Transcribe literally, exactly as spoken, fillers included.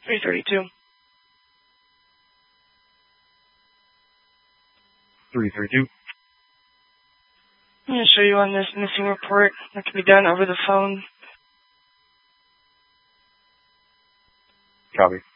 three thirty-two. three thirty-two. I'm going to show you on this missing report. That can be done over the phone. Copy.